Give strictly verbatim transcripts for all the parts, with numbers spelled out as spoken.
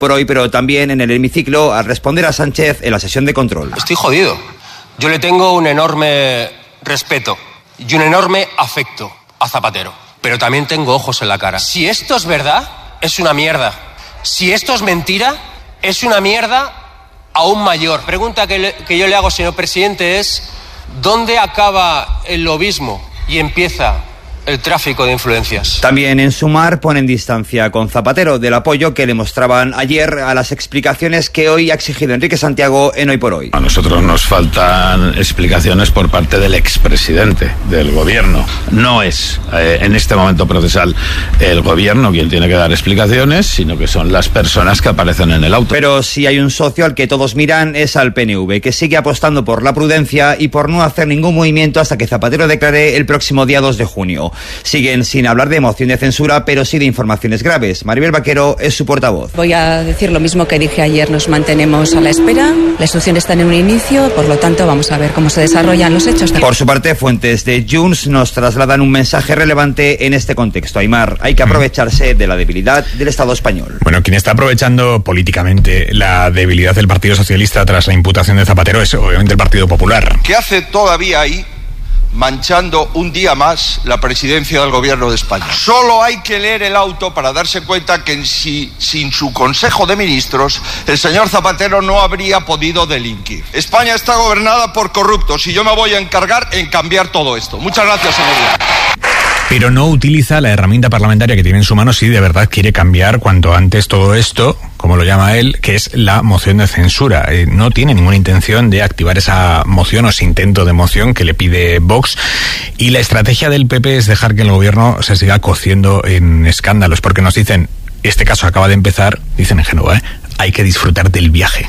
por hoy, pero también en el hemiciclo al responder a Sánchez en la sesión de control. Estoy jodido. Yo le tengo un enorme respeto y un enorme afecto a Zapatero, pero también tengo ojos en la cara. Si esto es verdad, es una mierda. Si esto es mentira, es una mierda aún mayor. Pregunta que, le, que yo le hago, señor presidente, es ¿dónde acaba el lobismo y empieza el tráfico de influencias? También en Sumar ponen distancia con Zapatero del apoyo que le mostraban ayer a las explicaciones que hoy ha exigido Enrique Santiago en Hoy por Hoy. A nosotros nos faltan explicaciones por parte del expresidente del gobierno. No es eh, en este momento procesal el gobierno quien tiene que dar explicaciones, sino que son las personas que aparecen en el auto. Pero si hay un socio al que todos miran es al P N V, que sigue apostando por la prudencia y por no hacer ningún movimiento hasta que Zapatero declare el próximo día dos de junio. Siguen sin hablar de moción de censura, pero sí de informaciones graves. Maribel Vaquero es su portavoz. Voy a decir lo mismo que dije ayer, nos mantenemos a la espera. La instrucción está en un inicio, por lo tanto vamos a ver cómo se desarrollan los hechos. Por su parte, fuentes de Junts nos trasladan un mensaje relevante en este contexto. Aimar, hay que aprovecharse de la debilidad del Estado español. Bueno, quien está aprovechando políticamente la debilidad del Partido Socialista tras la imputación de Zapatero es obviamente el Partido Popular. ¿Qué hace todavía ahí manchando un día más la presidencia del gobierno de España? Solo hay que leer el auto para darse cuenta que si, sin su Consejo de Ministros el señor Zapatero no habría podido delinquir. España está gobernada por corruptos y yo me voy a encargar en cambiar todo esto. Muchas gracias, señoría. Pero no utiliza la herramienta parlamentaria que tiene en su mano si de verdad quiere cambiar cuanto antes todo esto, como lo llama él, que es la moción de censura. Eh, no tiene ninguna intención de activar esa moción o ese intento de moción que le pide Vox. Y la estrategia del P P es dejar que el gobierno se siga cociendo en escándalos, porque nos dicen, este caso acaba de empezar, dicen en Génova, ¿eh? Hay que disfrutar del viaje.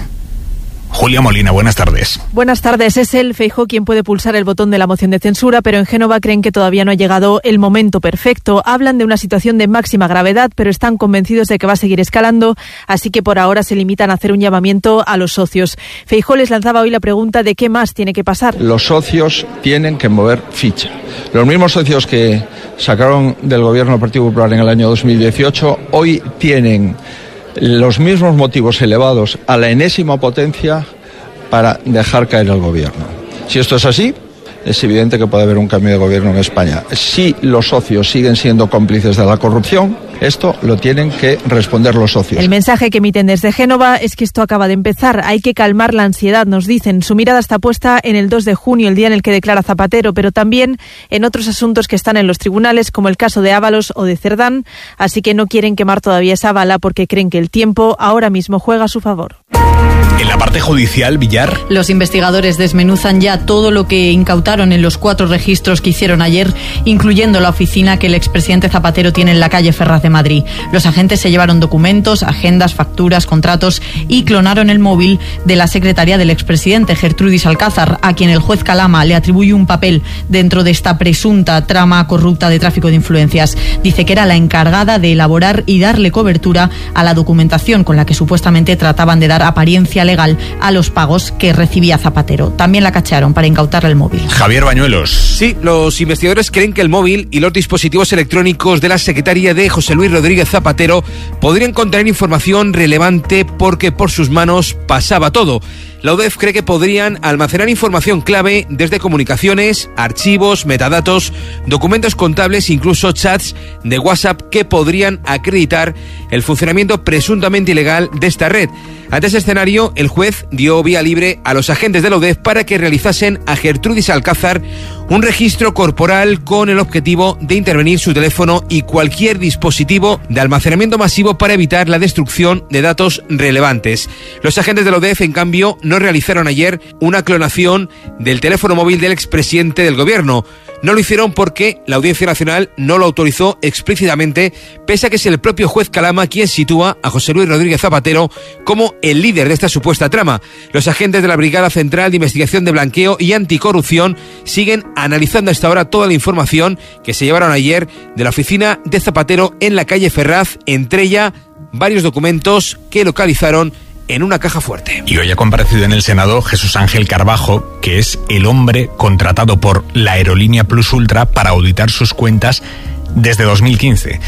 Julia Molina, buenas tardes. Buenas tardes. Es el Feijóo quien puede pulsar el botón de la moción de censura, pero en Génova creen que todavía no ha llegado el momento perfecto. Hablan de una situación de máxima gravedad, pero están convencidos de que va a seguir escalando, así que por ahora se limitan a hacer un llamamiento a los socios. Feijóo les lanzaba hoy la pregunta de qué más tiene que pasar. Los socios tienen que mover ficha. Los mismos socios que sacaron del gobierno del Partido Popular en el año dos mil dieciocho, hoy tienen los mismos motivos elevados a la enésima potencia para dejar caer el gobierno. Si esto es así, es evidente que puede haber un cambio de gobierno en España. Si los socios siguen siendo cómplices de la corrupción, esto lo tienen que responder los socios. El mensaje que emiten desde Génova es que esto acaba de empezar. Hay que calmar la ansiedad, nos dicen. Su mirada está puesta en el dos de junio, el día en el que declara Zapatero, pero también en otros asuntos que están en los tribunales, como el caso de Ábalos o de Cerdán. Así que no quieren quemar todavía esa bala porque creen que el tiempo ahora mismo juega a su favor. En la parte judicial, Villar. Los investigadores desmenuzan ya todo lo que incautaron en los cuatro registros que hicieron ayer, incluyendo la oficina que el expresidente Zapatero tiene en la calle Ferraz de Madrid. Los agentes se llevaron documentos, agendas, facturas, contratos y clonaron el móvil de la secretaria del expresidente, Gertrudis Alcázar, a quien el juez Calama le atribuye un papel dentro de esta presunta trama corrupta de tráfico de influencias. Dice que era la encargada de elaborar y darle cobertura a la documentación con la que supuestamente trataban de dar apariencia legal a los pagos que recibía Zapatero. También la cacharon para incautarle el móvil. Javier Bañuelos. Sí, los investigadores creen que el móvil y los dispositivos electrónicos de la secretaria de José Luis Rodríguez Zapatero podrían contener información relevante porque por sus manos pasaba todo. La U D E F cree que podrían almacenar información clave desde comunicaciones, archivos, metadatos, documentos contables, incluso chats de WhatsApp que podrían acreditar el funcionamiento presuntamente ilegal de esta red. Ante ese escenario, el juez dio vía libre a los agentes de la U D E F para que realizasen a Gertrudis Alcázar un registro corporal con el objetivo de intervenir su teléfono y cualquier dispositivo de almacenamiento masivo para evitar la destrucción de datos relevantes. Los agentes de la U D E F, en cambio, no realizaron ayer una clonación del teléfono móvil del expresidente del gobierno. No lo hicieron porque la Audiencia Nacional no lo autorizó explícitamente, pese a que es el propio juez Calama quien sitúa a José Luis Rodríguez Zapatero como el líder de esta supuesta trama. Los agentes de la Brigada Central de Investigación de Blanqueo y Anticorrupción siguen analizando hasta ahora toda la información que se llevaron ayer de la oficina de Zapatero en la calle Ferraz, entre ella varios documentos que localizaron en una caja fuerte. Y hoy ha comparecido en el Senado Jesús Ángel Carbajo, que es el hombre contratado por la aerolínea Plus Ultra para auditar sus cuentas desde dos mil quince.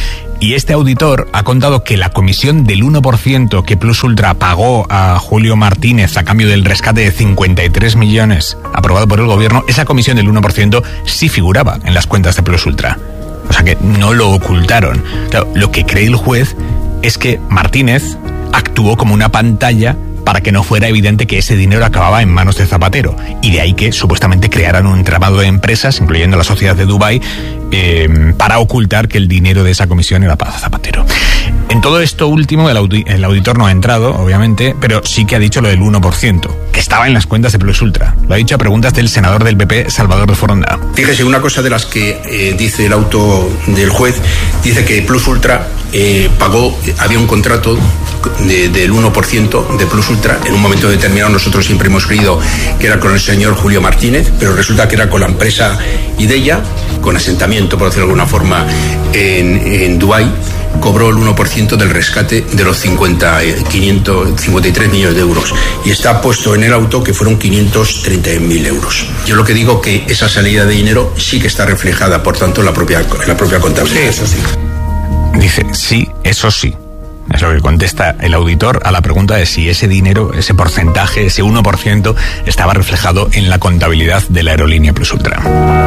Y este auditor ha contado que la comisión del uno por ciento que Plus Ultra pagó a Julio Martínez a cambio del rescate de cincuenta y tres millones aprobado por el gobierno, esa comisión del uno por ciento sí figuraba en las cuentas de Plus Ultra. O sea que no lo ocultaron. Claro, lo que cree el juez es que Martínez actuó como una pantalla para que no fuera evidente que ese dinero acababa en manos de Zapatero. Y de ahí que supuestamente crearan un entramado de empresas, incluyendo la sociedad de Dubái, eh, para ocultar que el dinero de esa comisión era para Zapatero. En todo esto último, el, audi- el auditor no ha entrado, obviamente, pero sí que ha dicho lo del uno por ciento, que estaba en las cuentas de Plus Ultra. Lo ha dicho a preguntas del senador del P P, Salvador de Foronda. Fíjese, una cosa de las que eh, dice el auto del juez, dice que Plus Ultra eh, pagó, había un contrato de, del uno por ciento de Plus Ultra. En un momento determinado nosotros siempre hemos creído que era con el señor Julio Martínez, pero resulta que era con la empresa Ideya, con asentamiento, por decirlo de alguna forma, en, en Dubái. Cobró el uno por ciento del rescate de los cincuenta, quinientos cincuenta y tres millones de euros. Y está puesto en el auto que fueron quinientos treinta mil euros. Yo lo que digo que esa salida de dinero sí que está reflejada, por tanto, en la propia, en la propia contabilidad. Sí, eso sí. Dice, sí, eso sí. Es lo que contesta el auditor a la pregunta de si ese dinero, ese porcentaje, ese uno por ciento, estaba reflejado en la contabilidad de la aerolínea Plus Ultra.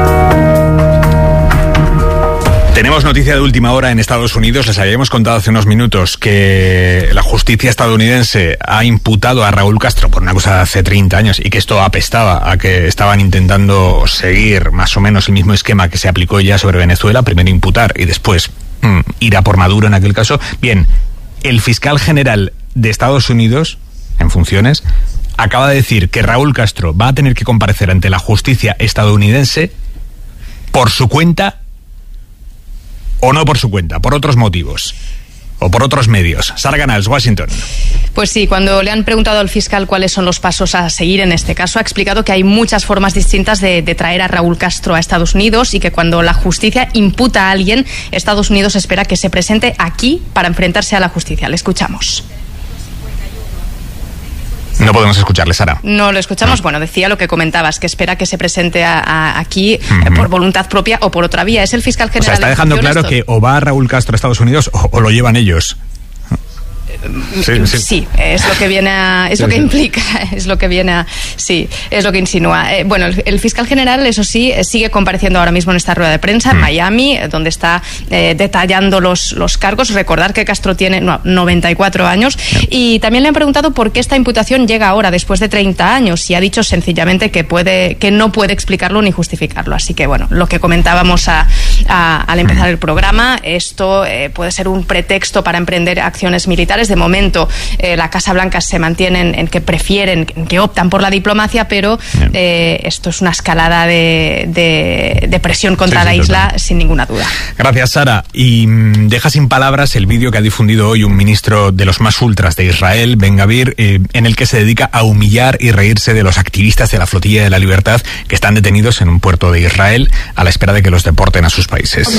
Tenemos noticia de última hora en Estados Unidos. Les habíamos contado hace unos minutos que la justicia estadounidense ha imputado a Raúl Castro por una cosa de hace treinta años y que esto apestaba a que estaban intentando seguir más o menos el mismo esquema que se aplicó ya sobre Venezuela, primero imputar y después mmm, ir a por Maduro en aquel caso. Bien, el fiscal general de Estados Unidos, en funciones, acaba de decir que Raúl Castro va a tener que comparecer ante la justicia estadounidense por su cuenta o no por su cuenta, por otros motivos o por otros medios. Sara Canals, Washington. Pues sí, cuando le han preguntado al fiscal cuáles son los pasos a seguir en este caso, ha explicado que hay muchas formas distintas de, de traer a Raúl Castro a Estados Unidos y que cuando la justicia imputa a alguien, Estados Unidos espera que se presente aquí para enfrentarse a la justicia. Le escuchamos. No podemos escucharle, Sara. No lo escuchamos. Bueno, decía lo que comentabas, que espera que se presente a, a, aquí uh-huh. eh, por voluntad propia o por otra vía. Es el fiscal general. O sea, está dejando claro esto. Que o va Raúl Castro a Estados Unidos o, o lo llevan ellos. Sí, sí. sí, es lo que viene a, es sí, lo que sí. implica, es lo que viene a, sí, es lo que insinúa. Eh, bueno, el, el fiscal general, eso sí, sigue compareciendo ahora mismo en esta rueda de prensa en mm. Miami, donde está eh, detallando los, los cargos. Recordar que Castro tiene no, noventa y cuatro años yeah. y también le han preguntado por qué esta imputación llega ahora, después de treinta años, y ha dicho sencillamente que puede, que no puede explicarlo ni justificarlo. Así que, bueno, lo que comentábamos a, a, al empezar el programa, esto eh, puede ser un pretexto para emprender acciones militares. De momento, eh, la Casa Blanca se mantiene en, en que prefieren, en que optan por la diplomacia, pero eh, esto es una escalada de, de, de presión contra sí, la sí, isla, total. Sin ninguna duda. Gracias, Sara. Y mmm, deja sin palabras el vídeo que ha difundido hoy un ministro de los más ultras de Israel, Ben Gvir, eh, en el que se dedica a humillar y reírse de los activistas de la Flotilla de la Libertad que están detenidos en un puerto de Israel a la espera de que los deporten a sus países.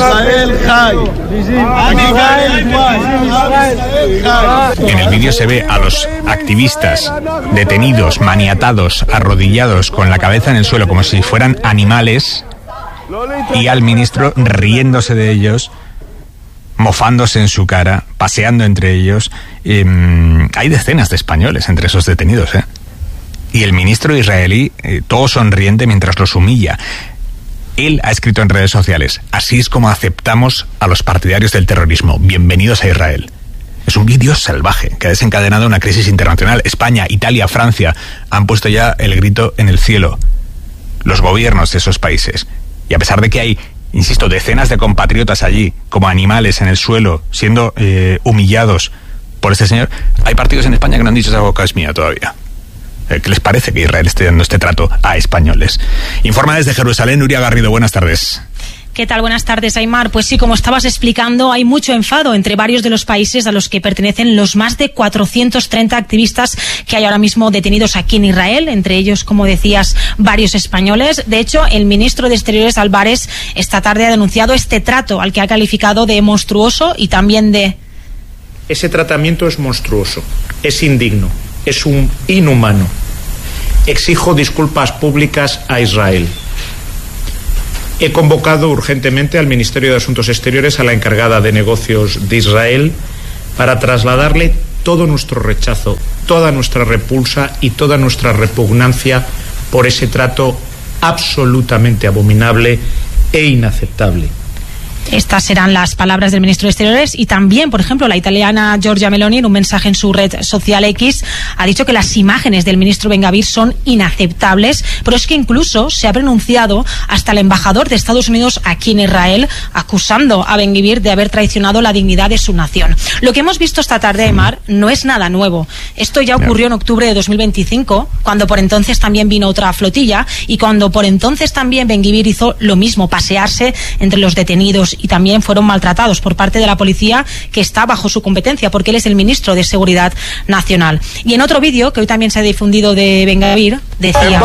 En el vídeo se ve a los activistas detenidos, maniatados, arrodillados, con la cabeza en el suelo, como si fueran animales, y al ministro riéndose de ellos, mofándose en su cara, paseando entre ellos. Eh, hay decenas de españoles entre esos detenidos, ¿eh? Y el ministro israelí, eh, todo sonriente mientras los humilla. Él ha escrito en redes sociales: así es como aceptamos a los partidarios del terrorismo. Bienvenidos a Israel. Es un vídeo salvaje que ha desencadenado una crisis internacional. España, Italia, Francia han puesto ya el grito en el cielo. Los gobiernos de esos países. Y a pesar de que hay, insisto, decenas de compatriotas allí, como animales en el suelo, siendo eh, humillados por este señor, hay partidos en España que no han dicho esa boca es mía todavía. ¿Qué les parece que Israel esté dando este trato a españoles? Informa desde Jerusalén, Nuria Garrido. Buenas tardes. ¿Qué tal? Buenas tardes, Aimar. Pues sí, como estabas explicando, hay mucho enfado entre varios de los países a los que pertenecen los más de cuatrocientos treinta activistas que hay ahora mismo detenidos aquí en Israel, entre ellos, como decías, varios españoles. De hecho, el ministro de Exteriores, Álvarez, esta tarde ha denunciado este trato, al que ha calificado de monstruoso y también de... Ese tratamiento es monstruoso, es indigno, es un inhumano. Exijo disculpas públicas a Israel. He convocado urgentemente al Ministerio de Asuntos Exteriores, a la encargada de negocios de Israel, para trasladarle todo nuestro rechazo, toda nuestra repulsa y toda nuestra repugnancia por ese trato absolutamente abominable e inaceptable. Estas serán las palabras del ministro de Exteriores. Y también, por ejemplo, la italiana Giorgia Meloni, en un mensaje en su red social X, ha dicho que las imágenes del ministro Ben Gvir son inaceptables, pero es que incluso se ha pronunciado hasta el embajador de Estados Unidos aquí en Israel, acusando a Ben Gvir de haber traicionado la dignidad de su nación. Lo que hemos visto esta tarde, Aymar, no es nada nuevo. Esto ya ocurrió en octubre de dos mil veinticinco, cuando por entonces también vino otra flotilla, y cuando por entonces también Ben Gvir hizo lo mismo, pasearse entre los detenidos, y también fueron maltratados por parte de la policía, que está bajo su competencia porque él es el ministro de Seguridad Nacional. Y en otro vídeo que hoy también se ha difundido de Ben Gvir, decía: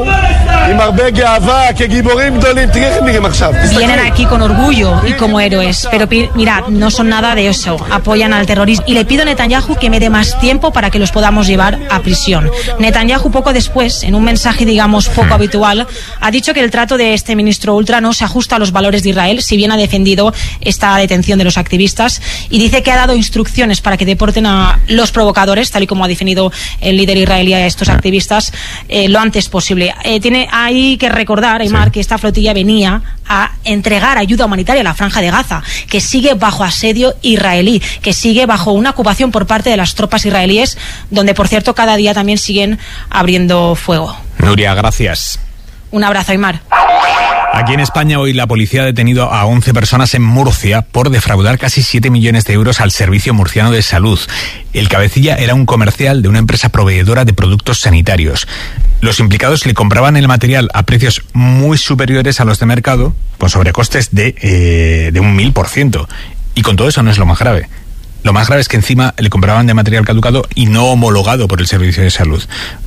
vienen aquí con orgullo y como héroes, pero mirad, no son nada de eso, apoyan al terrorismo, y le pido a Netanyahu que me dé más tiempo para que los podamos llevar a prisión. Netanyahu poco después, en un mensaje digamos poco habitual, ha dicho que el trato de este ministro ultra no se ajusta a los valores de Israel, si bien ha defendido esta detención de los activistas, y dice que ha dado instrucciones para que deporten a los provocadores, tal y como ha definido el líder israelí a estos activistas, eh, lo antes posible. Eh, tiene, hay que recordar, Aymar, sí, que esta flotilla venía a entregar ayuda humanitaria a la Franja de Gaza, que sigue bajo asedio israelí, que sigue bajo una ocupación por parte de las tropas israelíes, donde, por cierto, cada día también siguen abriendo fuego. Nuria, gracias. Un abrazo, Aymar. Aquí en España hoy la policía ha detenido a once personas en Murcia por defraudar casi siete millones de euros al Servicio Murciano de Salud. El cabecilla era un comercial de una empresa proveedora de productos sanitarios. Los implicados le compraban el material a precios muy superiores a los de mercado, con sobrecostes de, eh, de un mil por ciento. Y con todo eso no es lo más grave. Lo más grave es que encima le compraban de material caducado y no homologado por el Servicio de Salud.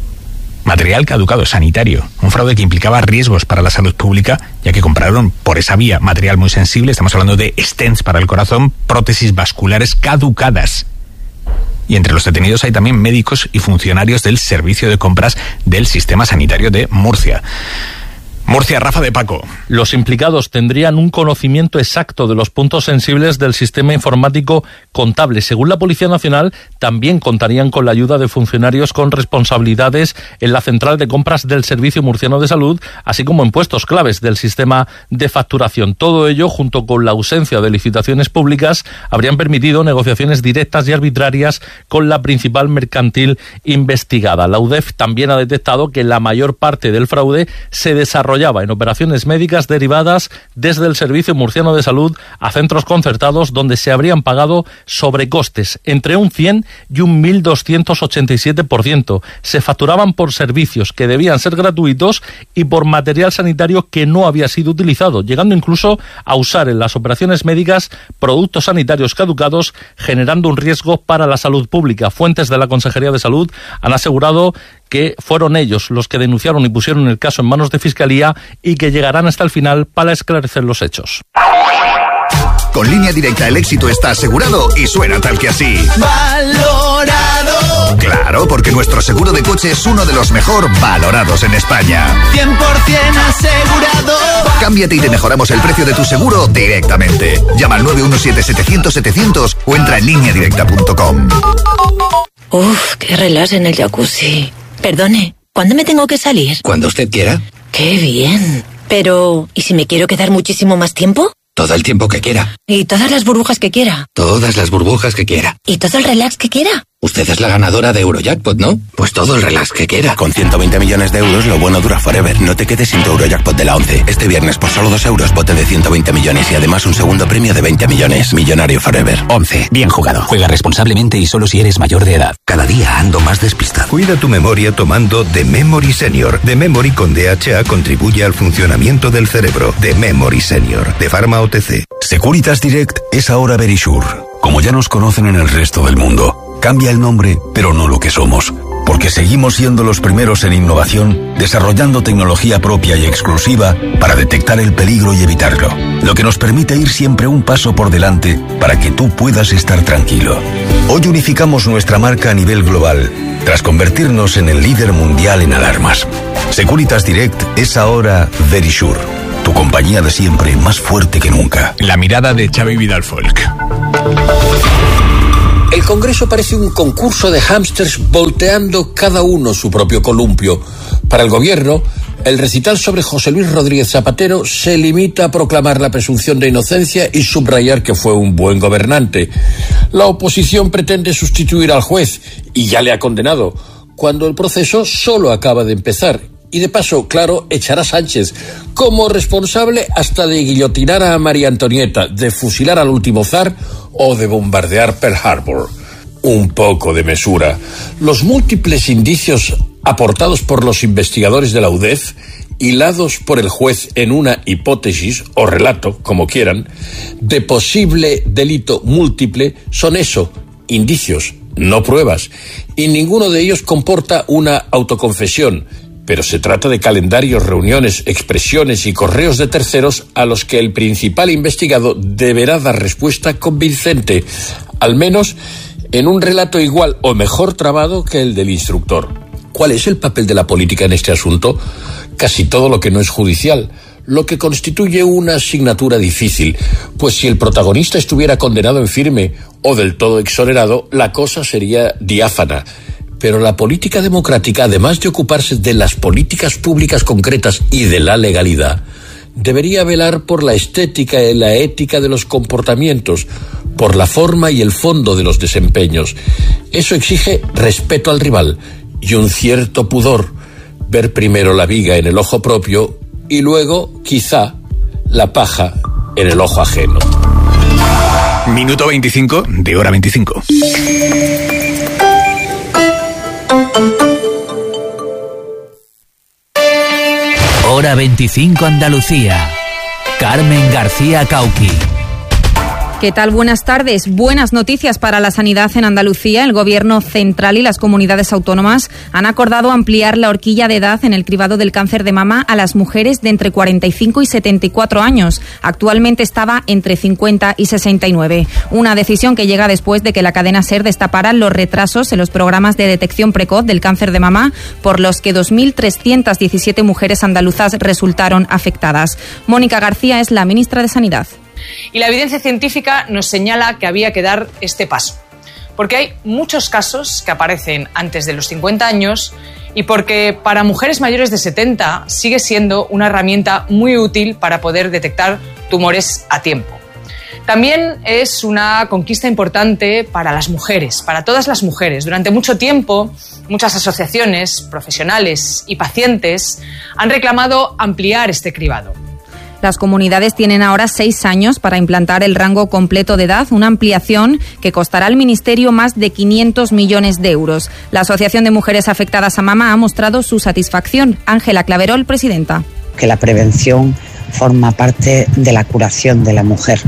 Material caducado, sanitario, un fraude que implicaba riesgos para la salud pública, ya que compraron por esa vía material muy sensible, estamos hablando de stents para el corazón, prótesis vasculares caducadas. Y entre los detenidos hay también médicos y funcionarios del servicio de compras del sistema sanitario de Murcia. Murcia, Rafa de Paco. Los implicados tendrían un conocimiento exacto de los puntos sensibles del sistema informático contable. Según la Policía Nacional, también contarían con la ayuda de funcionarios con responsabilidades en la central de compras del Servicio Murciano de Salud, así como en puestos claves del sistema de facturación. Todo ello, junto con la ausencia de licitaciones públicas, habrían permitido negociaciones directas y arbitrarias con la principal mercantil investigada. La U D E F también ha detectado que la mayor parte del fraude se desarrolla en operaciones médicas derivadas desde el Servicio Murciano de Salud a centros concertados, donde se habrían pagado sobrecostes entre un cien y un mil doscientos ochenta y siete por ciento. Se facturaban por servicios que debían ser gratuitos y por material sanitario que no había sido utilizado, llegando incluso a usar en las operaciones médicas productos sanitarios caducados, generando un riesgo para la salud pública. Fuentes de la Consejería de Salud han asegurado que fueron ellos los que denunciaron y pusieron el caso en manos de Fiscalía y que llegarán hasta el final para esclarecer los hechos. Con Línea Directa el éxito está asegurado y suena tal que así. ¡Valorado! Claro, porque nuestro seguro de coche es uno de los mejor valorados en España. cien por ciento asegurado. Cámbiate y te mejoramos el precio de tu seguro directamente. Llama al nueve uno siete setecientos setecientos o entra en línea directa punto com. Uf, qué relax en el jacuzzi. Perdone, ¿cuándo me tengo que salir? Cuando usted quiera. ¡Qué bien! Pero, ¿y si me quiero quedar muchísimo más tiempo? Todo el tiempo que quiera. ¿Y todas las burbujas que quiera? Todas las burbujas que quiera. ¿Y todo el relax que quiera? Usted es la ganadora de Eurojackpot, ¿no? Pues todo el relax que quiera. Con ciento veinte millones de euros, lo bueno dura forever. No te quedes sin tu Eurojackpot de la once. Este viernes, por solo dos euros, bote de ciento veinte millones y además un segundo premio de veinte millones. Millonario forever. once. Bien jugado. Juega responsablemente y solo si eres mayor de edad. Cada día ando más despistado. Cuida tu memoria tomando The Memory Senior. The Memory con D H A contribuye al funcionamiento del cerebro. The Memory Senior. De Pharma O T C. Securitas Direct es ahora Verisure. Como ya nos conocen en el resto del mundo. Cambia el nombre, pero no lo que somos. Porque seguimos siendo los primeros en innovación, desarrollando tecnología propia y exclusiva para detectar el peligro y evitarlo. Lo que nos permite ir siempre un paso por delante para que tú puedas estar tranquilo. Hoy unificamos nuestra marca a nivel global, tras convertirnos en el líder mundial en alarmas. Securitas Direct es ahora Verisure. Tu compañía de siempre más fuerte que nunca. La mirada de Xavi Vidal Folk. El Congreso parece un concurso de hámsters volteando cada uno su propio columpio. Para el Gobierno, el recital sobre José Luis Rodríguez Zapatero se limita a proclamar la presunción de inocencia y subrayar que fue un buen gobernante. La oposición pretende sustituir al juez, y ya le ha condenado, cuando el proceso solo acaba de empezar. Y de paso, claro, echará a Sánchez como responsable hasta de guillotinar a María Antonieta, de fusilar al último zar o de bombardear Pearl Harbor. Un poco de mesura. Los múltiples indicios aportados por los investigadores de la U D E F, hilados por el juez en una hipótesis o relato, como quieran, de posible delito múltiple, son eso, indicios, no pruebas, y ninguno de ellos comporta una autoconfesión. Pero se trata de calendarios, reuniones, expresiones y correos de terceros a los que el principal investigado deberá dar respuesta convincente, al menos en un relato igual o mejor trabado que el del instructor. ¿Cuál es el papel de la política en este asunto? Casi todo lo que no es judicial, lo que constituye una asignatura difícil, pues si el protagonista estuviera condenado en firme o del todo exonerado, la cosa sería diáfana. Pero la política democrática, además de ocuparse de las políticas públicas concretas y de la legalidad, debería velar por la estética y la ética de los comportamientos, por la forma y el fondo de los desempeños. Eso exige respeto al rival y un cierto pudor, ver primero la viga en el ojo propio y luego, quizá, la paja en el ojo ajeno. Minuto veinticinco de hora veinticinco. Hora veinticinco Andalucía. Carmen García Cauqui. ¿Qué tal? Buenas tardes. Buenas noticias para la sanidad en Andalucía. El Gobierno central y las comunidades autónomas han acordado ampliar la horquilla de edad en el cribado del cáncer de mama a las mujeres de entre cuarenta y cinco y setenta y cuatro años. Actualmente estaba entre cincuenta y sesenta y nueve. Una decisión que llega después de que la cadena SER destapara los retrasos en los programas de detección precoz del cáncer de mama, por los que dos mil trescientas diecisiete mujeres andaluzas resultaron afectadas. Mónica García es la ministra de Sanidad. Y la evidencia científica nos señala que había que dar este paso, porque hay muchos casos que aparecen antes de los cincuenta años y porque para mujeres mayores de setenta sigue siendo una herramienta muy útil para poder detectar tumores a tiempo. También es una conquista importante para las mujeres, para todas las mujeres. Durante mucho tiempo, muchas asociaciones, profesionales y pacientes han reclamado ampliar este cribado. Las comunidades tienen ahora seis años para implantar el rango completo de edad, una ampliación que costará al Ministerio más de quinientos millones de euros. La Asociación de Mujeres Afectadas a Mama ha mostrado su satisfacción. Ángela Claverol, presidenta. Que la prevención forma parte de la curación de la mujer.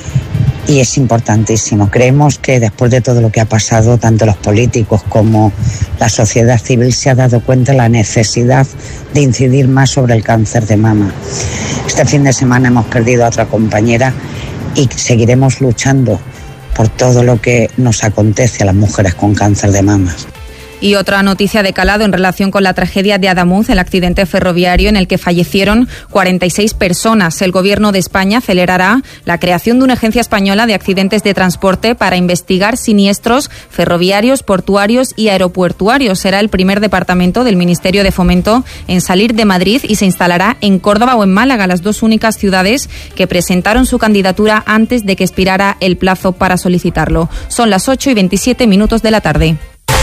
Y es importantísimo. Creemos que después de todo lo que ha pasado, tanto los políticos como la sociedad civil se ha dado cuenta de la necesidad de incidir más sobre el cáncer de mama. Este fin de semana hemos perdido a otra compañera y seguiremos luchando por todo lo que nos acontece a las mujeres con cáncer de mama. Y otra noticia de calado en relación con la tragedia de Adamuz, el accidente ferroviario en el que fallecieron cuarenta y seis personas. El Gobierno de España acelerará la creación de una agencia española de accidentes de transporte para investigar siniestros ferroviarios, portuarios y aeropuertuarios. Será el primer departamento del Ministerio de Fomento en salir de Madrid y se instalará en Córdoba o en Málaga, las dos únicas ciudades que presentaron su candidatura antes de que expirara el plazo para solicitarlo. Son las ocho y veintisiete minutos de la tarde.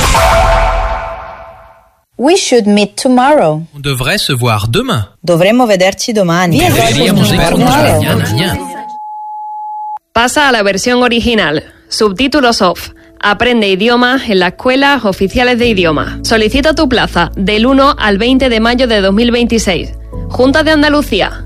We should meet tomorrow. On devrait se voir demain. Dovremmo vederci domani. Deberíamos vernos mañana. Pasa a la versión original. Subtítulos off. Aprende idiomas en las escuelas oficiales de idioma. Solicita tu plaza del uno al veinte de mayo de dos mil veintiséis. Junta de Andalucía.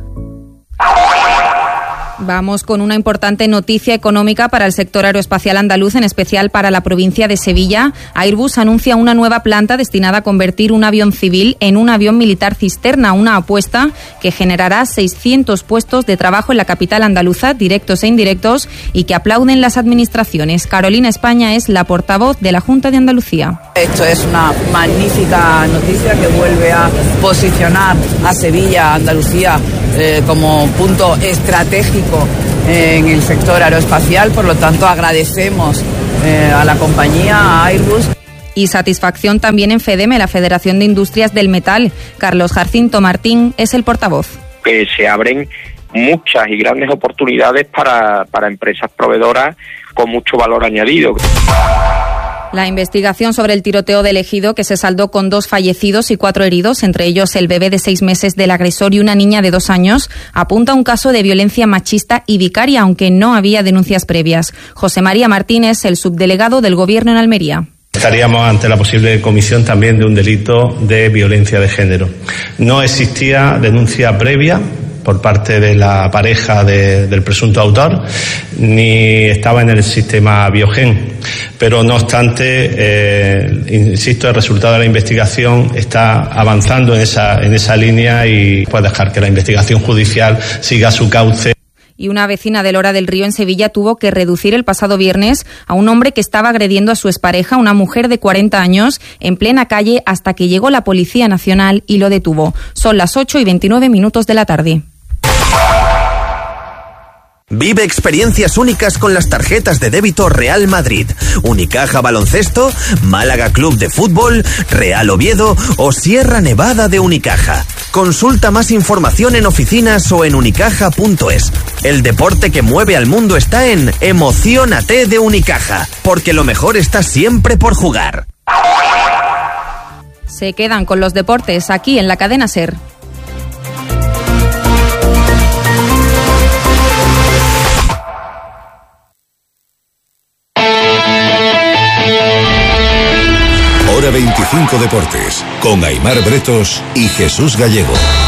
Vamos con una importante noticia económica para el sector aeroespacial andaluz, en especial para la provincia de Sevilla. Airbus anuncia una nueva planta destinada a convertir un avión civil en un avión militar cisterna, una apuesta que generará seiscientos puestos de trabajo en la capital andaluza, directos e indirectos, y que aplauden las administraciones. Carolina España es la portavoz de la Junta de Andalucía. Esto es una magnífica noticia que vuelve a posicionar a Sevilla, Andalucía, eh, como punto estratégico eh, en el sector aeroespacial. Por lo tanto, agradecemos eh, a la compañía, a Airbus. Y satisfacción también en FEDEME, la Federación de Industrias del Metal. Carlos Jacinto Martín es el portavoz. Que se abren muchas y grandes oportunidades para, para empresas proveedoras con mucho valor añadido. La investigación sobre el tiroteo del Ejido, que se saldó con dos fallecidos y cuatro heridos, entre ellos el bebé de seis meses del agresor y una niña de dos años, apunta a un caso de violencia machista y vicaria, aunque no había denuncias previas. José María Martínez, el subdelegado del Gobierno en Almería. Estaríamos ante la posible comisión también de un delito de violencia de género. No existía denuncia previa por parte de la pareja de, del presunto autor, ni estaba en el sistema Biogen. Pero no obstante, eh, insisto, el resultado de la investigación está avanzando en esa, en esa línea y puede dejar que la investigación judicial siga su cauce. Y una vecina de Lora del Río en Sevilla tuvo que reducir el pasado viernes a un hombre que estaba agrediendo a su expareja, una mujer de cuarenta años, en plena calle hasta que llegó la Policía Nacional y lo detuvo. Son las ocho y veintinueve minutos de la tarde. Vive experiencias únicas con las tarjetas de débito Real Madrid, Unicaja Baloncesto, Málaga Club de Fútbol, Real Oviedo o Sierra Nevada de Unicaja. Consulta más información en oficinas o en unicaja punto es. El deporte que mueve al mundo está en Emociónate de Unicaja, porque lo mejor está siempre por jugar. Se quedan con los deportes aquí en la cadena SER. Hora veinticinco Deportes, con Aimar Bretos y Jesús Gallego.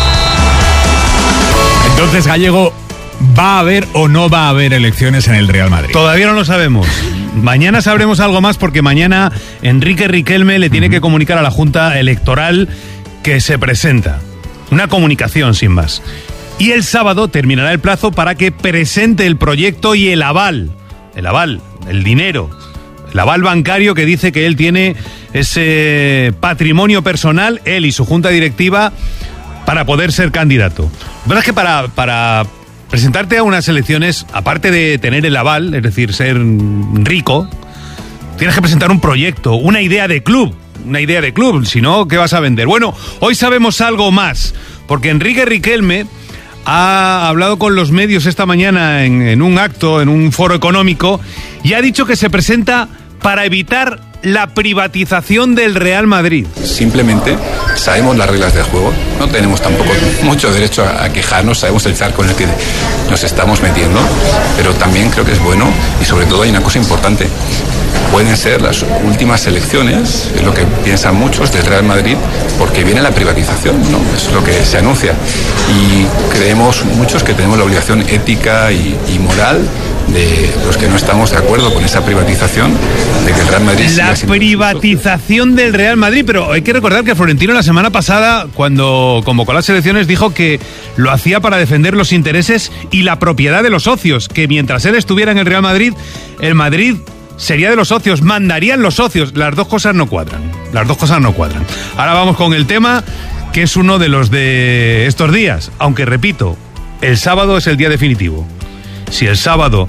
Entonces, Gallego, ¿va a haber o no va a haber elecciones en el Real Madrid? Todavía no lo sabemos. Mañana sabremos algo más porque mañana Enrique Riquelme le tiene que comunicar a la Junta Electoral que se presenta. Una comunicación sin más. Y el sábado terminará el plazo para que presente el proyecto y el aval. El aval, el dinero. El aval bancario que dice que él tiene ese patrimonio personal, él y su junta directiva, para poder ser candidato. La verdad es que para, para presentarte a unas elecciones, aparte de tener el aval, es decir, ser rico, tienes que presentar un proyecto, una idea de club, una idea de club, si no, ¿qué vas a vender? Bueno, hoy sabemos algo más, porque Enrique Riquelme ha hablado con los medios esta mañana en, en un acto, en un foro económico, y ha dicho que se presenta para evitar la privatización del Real Madrid. Simplemente sabemos las reglas del juego, no tenemos tampoco mucho derecho a, a quejarnos, sabemos el charco en el que nos estamos metiendo, pero también creo que es bueno y sobre todo hay una cosa importante. Pueden ser las últimas elecciones, es lo que piensan muchos del Real Madrid, porque viene la privatización, ¿no? Es lo que se anuncia. Y creemos muchos que tenemos la obligación ética y, y moral de los que no estamos de acuerdo con esa privatización, de que el Real Madrid... La privatización del Real Madrid, pero hay que recordar que Florentino la semana pasada, cuando convocó las elecciones, dijo que lo hacía para defender los intereses y la propiedad de los socios, que mientras él estuviera en el Real Madrid, el Madrid sería de los socios, mandarían los socios. Las dos cosas no cuadran, las dos cosas no cuadran. Ahora vamos con el tema, que es uno de los de estos días, aunque repito, el sábado es el día definitivo. Si el sábado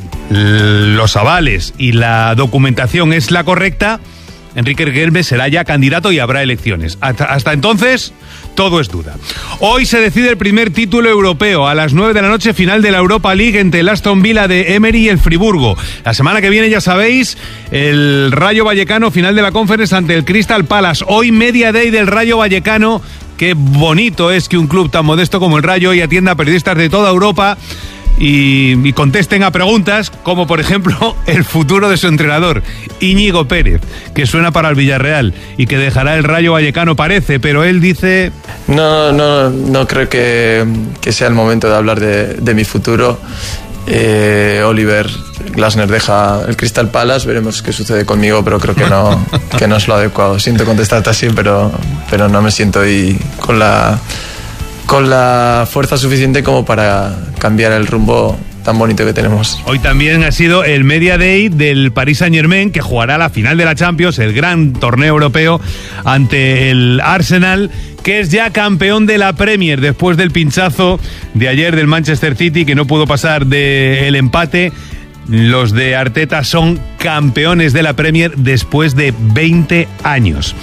los avales y la documentación es la correcta, Enrique Riquelme será ya candidato y habrá elecciones. Hasta, hasta entonces, todo es duda. Hoy se decide el primer título europeo. A las nueve de la noche, final de la Europa League entre el Aston Villa de Emery y el Friburgo. La semana que viene, ya sabéis, el Rayo Vallecano, final de la Conference ante el Crystal Palace. Hoy, media day del Rayo Vallecano. Qué bonito es que un club tan modesto como el Rayo hoy atienda a periodistas de toda Europa Y, y contesten a preguntas como, por ejemplo, el futuro de su entrenador, Íñigo Pérez, que suena para el Villarreal y que dejará el Rayo Vallecano, parece, pero él dice... No, no, no creo que, que sea el momento de hablar de, de mi futuro. Eh, Oliver Glasner deja el Crystal Palace, veremos qué sucede conmigo, pero creo que no, que no es lo adecuado. Siento contestarte así, pero, pero no me siento ahí con la... con la fuerza suficiente como para cambiar el rumbo tan bonito que tenemos. Hoy también ha sido el Media Day del Paris Saint-Germain, que jugará la final de la Champions, el gran torneo europeo, ante el Arsenal, que es ya campeón de la Premier después del pinchazo de ayer del Manchester City, que no pudo pasar del empate. Los de Arteta son campeones de la Premier después de veinte años.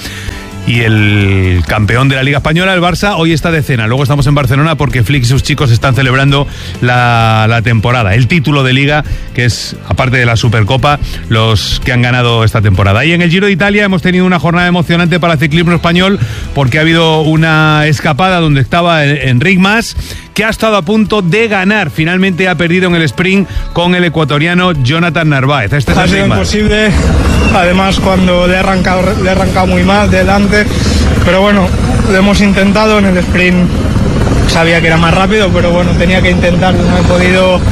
Y el campeón de la Liga Española, el Barça, hoy está de cena. Luego estamos en Barcelona porque Flick y sus chicos están celebrando la, la temporada, el título de Liga, que es, aparte de la Supercopa, los que han ganado esta temporada. Y en el Giro de Italia hemos tenido una jornada emocionante para el ciclismo español, porque ha habido una escapada donde estaba Enric Mas, que ha estado a punto de ganar. Finalmente ha perdido en el sprint con el ecuatoriano Jonathan Narváez. Este es ha sido imposible, además cuando le he arrancado, le he arrancado muy mal delante, pero bueno, lo hemos intentado en el sprint. Sabía que era más rápido, pero bueno, tenía que intentarlo. No he podido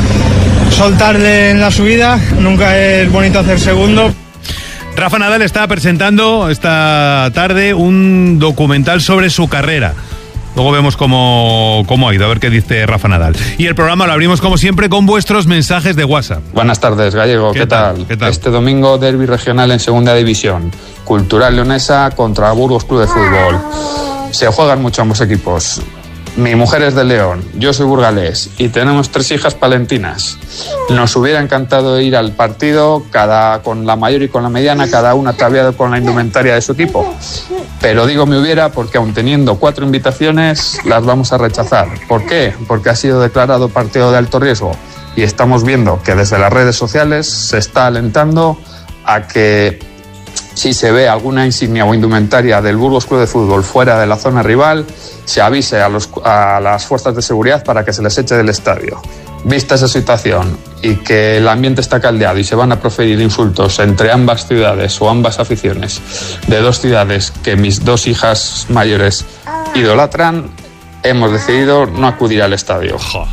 soltarle en la subida. Nunca es bonito hacer segundo. Rafa Nadal está presentando esta tarde un documental sobre su carrera. Luego vemos cómo, cómo ha ido, a ver qué dice Rafa Nadal. Y el programa lo abrimos como siempre con vuestros mensajes de WhatsApp. Buenas tardes, Gallego, ¿qué, ¿Qué, tal? tal? ¿Qué tal? Este domingo derbi regional en segunda división. Cultural Leonesa contra Burgos Club de Fútbol. Se juegan mucho ambos equipos. Mi mujer es de León, yo soy burgalés y tenemos tres hijas palentinas. Nos hubiera encantado ir al partido, cada con la mayor y con la mediana, cada una ataviada con la indumentaria de su equipo. Pero digo me hubiera porque aun teniendo cuatro invitaciones las vamos a rechazar. ¿Por qué? Porque ha sido declarado partido de alto riesgo y estamos viendo que desde las redes sociales se está alentando a que si se ve alguna insignia o indumentaria del Burgos Club de Fútbol fuera de la zona rival, se avise a, los, a las fuerzas de seguridad para que se les eche del estadio. Vista esa situación y que el ambiente está caldeado y se van a proferir insultos entre ambas ciudades o ambas aficiones de dos ciudades que mis dos hijas mayores idolatran, hemos decidido no acudir al estadio.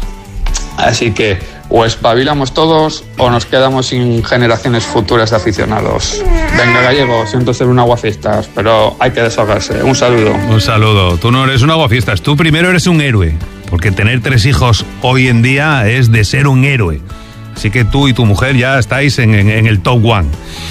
Así que o espabilamos todos o nos quedamos sin generaciones futuras de aficionados. Venga, Gallego, siento ser un aguafiestas, pero hay que desahogarse. Un saludo. Un saludo. Tú no eres un aguafiestas, tú primero eres un héroe, porque tener tres hijos hoy en día es de ser un héroe. Así que tú y tu mujer ya estáis en, en, en el top one.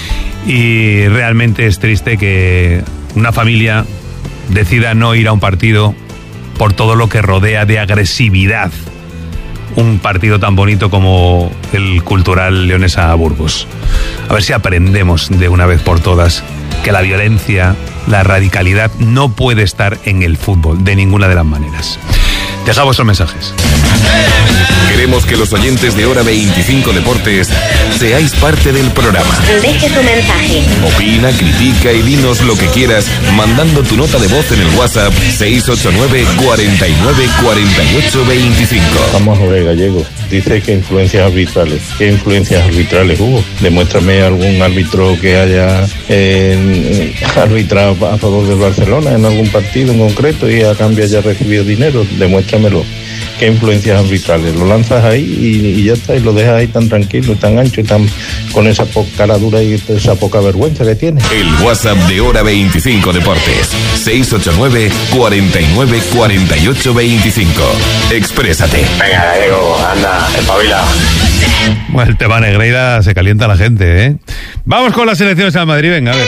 Y realmente es triste que una familia decida no ir a un partido por todo lo que rodea de agresividad un partido tan bonito como el Cultural Leonesa Burgos. A ver si aprendemos de una vez por todas que la violencia, la radicalidad no puede estar en el fútbol de ninguna de las maneras. Deja vuestros mensajes. Queremos que los oyentes de Hora veinticinco Deportes seáis parte del programa. Deje tu mensaje. Opina, critica y dinos lo que quieras mandando tu nota de voz en el WhatsApp seis ocho nueve, cuarenta y nueve, cuarenta y ocho, veinticinco. Vamos a ver, Gallego. Dice que influencias arbitrales. ¿Qué influencias arbitrales hubo? Demuéstrame algún árbitro que haya eh, arbitrado a favor del Barcelona en algún partido en concreto y a cambio haya recibido dinero. Demuéstramelo. ¿Qué influencias arbitrales? Lo lanzas ahí y, y ya está, y lo dejas ahí tan tranquilo, tan ancho y tan con esa poca cara dura y esa poca vergüenza que tiene. El WhatsApp de Hora veinticinco Deportes, seis ocho nueve, cuarenta y nueve, cuarenta y ocho, veinticinco. Exprésate. Venga, Gallego, anda, espabila. Bueno, el tema Negreira se calienta la gente, ¿eh? Vamos con las elecciones al Madrid, venga, a ver.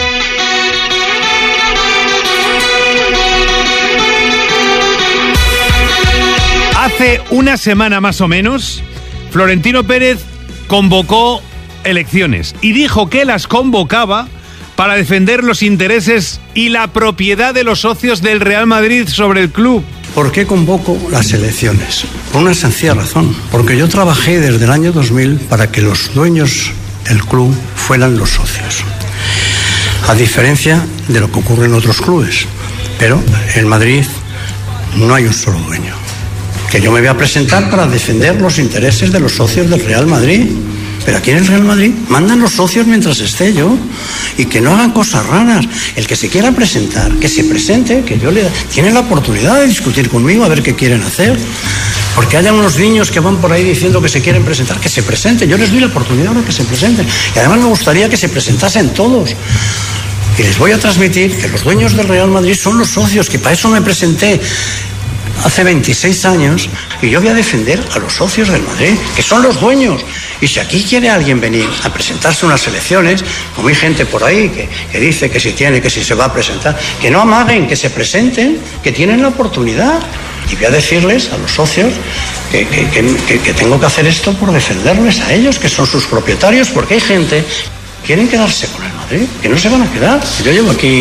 Hace una semana más o menos, Florentino Pérez convocó elecciones y dijo que las convocaba para defender los intereses y la propiedad de los socios del Real Madrid sobre el club. ¿Por qué convoco las elecciones? Por una sencilla razón. Porque yo trabajé desde el año dos mil para que los dueños del club fueran los socios. A diferencia de lo que ocurre en otros clubes. Pero en Madrid no hay un solo dueño. Que yo me voy a presentar para defender los intereses de los socios del Real Madrid. Pero aquí en el Real Madrid mandan los socios mientras esté yo. Y que no hagan cosas raras. El que se quiera presentar, que se presente, que yo le... Tienen la oportunidad de discutir conmigo a ver qué quieren hacer. Porque hayan unos niños que van por ahí diciendo que se quieren presentar, que se presenten. Yo les doy la oportunidad ahora que se presenten. Y además me gustaría que se presentasen todos. Y les voy a transmitir que los dueños del Real Madrid son los socios, que para eso me presenté. hace veintiséis años, y yo voy a defender a los socios del Madrid, que son los dueños. Y si aquí quiere alguien venir a presentarse unas elecciones, como hay gente por ahí que, que dice que si tiene, que si se va a presentar, que no amaguen, que se presenten, que tienen la oportunidad. Y voy a decirles a los socios que, que, que, que tengo que hacer esto por defenderles a ellos, que son sus propietarios, porque hay gente que quieren quedarse con el Madrid, que no se van a quedar. Yo llevo aquí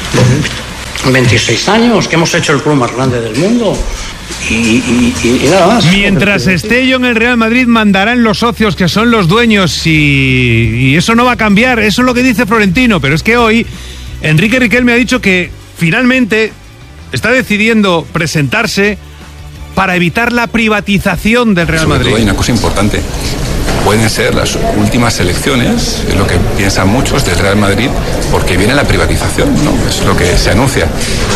veintiséis años, que hemos hecho el club más grande del mundo. Y, y, y, y nada más. Mientras esté yo en el Real Madrid, mandarán los socios, que son los dueños, y, y eso no va a cambiar. Eso es lo que dice Florentino. Pero es que hoy Enrique Riquelme ha dicho que finalmente está decidiendo presentarse para evitar la privatización del Real Madrid. Sobre todo hay una cosa importante. Pueden ser las últimas elecciones, es lo que piensan muchos del Real Madrid, porque viene la privatización, ¿no? Es lo que se anuncia.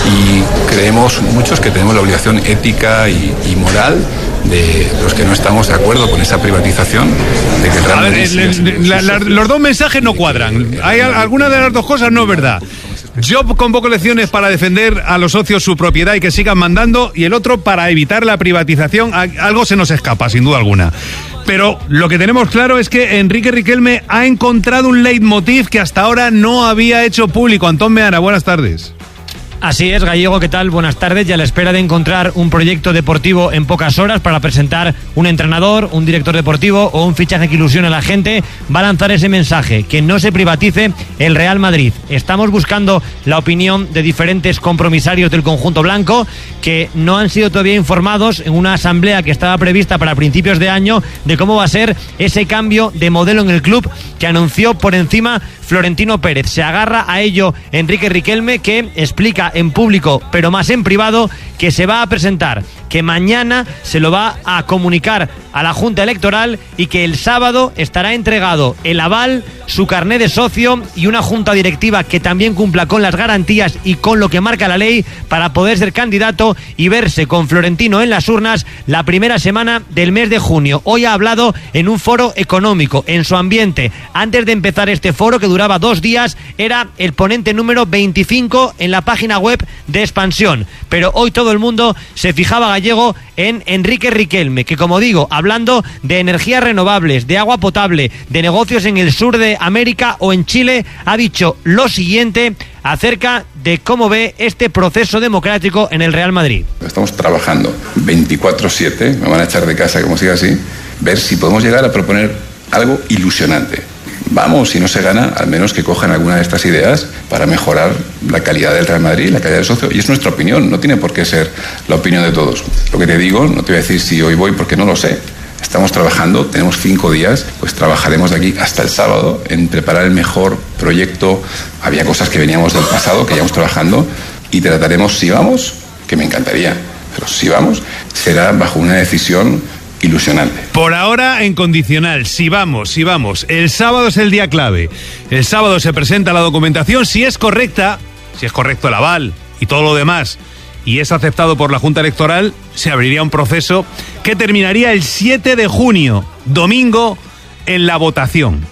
Y creemos muchos que tenemos la obligación ética y, y moral de los que no estamos de acuerdo con esa privatización, de que el Real Madrid... A ver, le, la, la, los dos mensajes no cuadran. Hay alguna de las dos cosas no es verdad. Yo convoco elecciones para defender a los socios su propiedad y que sigan mandando, y el otro para evitar la privatización. Algo se nos escapa, sin duda alguna. Pero lo que tenemos claro es que Enrique Riquelme ha encontrado un leitmotiv que hasta ahora no había hecho público. Antón Meana, buenas tardes. Así es, Gallego, ¿qué tal? Buenas tardes. Y a la espera de encontrar un proyecto deportivo en pocas horas para presentar un entrenador, un director deportivo o un fichaje que ilusione a la gente, va a lanzar ese mensaje: que no se privatice el Real Madrid. Estamos buscando la opinión de diferentes compromisarios del conjunto blanco, que no han sido todavía informados en una asamblea que estaba prevista para principios de año de cómo va a ser ese cambio de modelo en el club que anunció por encima Florentino Pérez. Se agarra a ello Enrique Riquelme, que explica en público, pero más en privado, que se va a presentar, que mañana se lo va a comunicar a la Junta Electoral y que el sábado estará entregado el aval, su carné de socio y una junta directiva que también cumpla con las garantías y con lo que marca la ley para poder ser candidato y verse con Florentino en las urnas la primera semana del mes de junio. Hoy ha hablado en un foro económico, en su ambiente. Antes de empezar este foro, que duraba dos días, era el ponente número veinticinco en la página web de Expansión. Pero hoy todo el mundo se fijaba, Gallego, en Enrique Riquelme, que, como digo, hablando de energías renovables, de agua potable, de negocios en el sur de América o en Chile, ha dicho lo siguiente acerca de cómo ve este proceso democrático en el Real Madrid. Estamos trabajando veinticuatro siete, me van a echar de casa como siga así, ver si podemos llegar a proponer algo ilusionante. Vamos, si no se gana, al menos que cojan alguna de estas ideas para mejorar la calidad del Real Madrid, la calidad del socio. Y es nuestra opinión, no tiene por qué ser la opinión de todos. Lo que te digo, no te voy a decir si hoy voy porque no lo sé. Estamos trabajando, tenemos cinco días, pues trabajaremos de aquí hasta el sábado en preparar el mejor proyecto. Había cosas que veníamos del pasado, que íbamos trabajando, y trataremos, si vamos, que me encantaría, pero si vamos, será bajo una decisión ilusionante. Por ahora en condicional, si vamos, si vamos. El sábado es el día clave. El sábado se presenta la documentación, si es correcta, si es correcto el aval y todo lo demás, y es aceptado por la Junta Electoral, se abriría un proceso que terminaría el siete de junio, domingo, en la votación.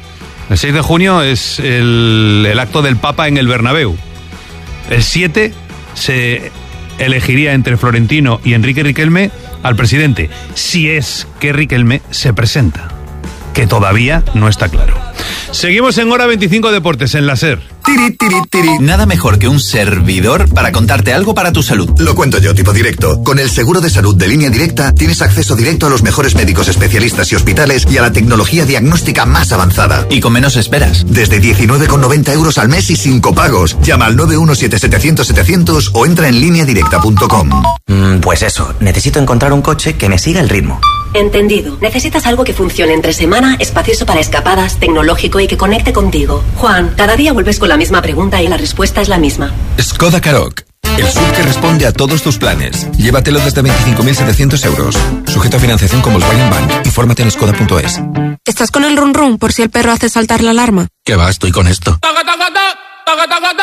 El seis de junio es el, el acto del Papa en el Bernabéu. El siete se elegiría entre Florentino y Enrique Riquelme al presidente, si es que Riquelme se presenta, que todavía no está claro. Seguimos en Hora veinticinco Deportes, en la SER. Tiri, tiri, tiri. Nada mejor que un servidor para contarte algo para tu salud. Lo cuento yo, tipo directo. Con el seguro de salud de Línea Directa tienes acceso directo a los mejores médicos especialistas y hospitales y a la tecnología diagnóstica más avanzada. Y con menos esperas. Desde diecinueve con noventa euros al mes y sin copagos. Llama al nueve uno siete setecientos setecientos o entra en línea directa punto com. Mm, pues eso, necesito encontrar un coche que me siga el ritmo. Entendido. Necesitas algo que funcione entre semana, espacioso para escapadas, tecnológico y que conecte contigo. Juan, cada día vuelves con la misma pregunta y la respuesta es la misma. Skoda Karoq. El S U V que responde a todos tus planes. Llévatelo desde veinticinco mil setecientos euros. Sujeto a financiación con Volkswagen Bank. Infórmate en skoda punto es. ¿Estás con el run run por si el perro hace saltar la alarma? ¿Qué va? Estoy con esto.